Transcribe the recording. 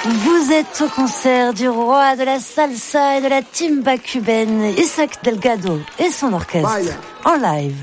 Vous êtes au concert du roi de la salsa et de la timba cubaine, Isaac Delgado et son orchestre, en live.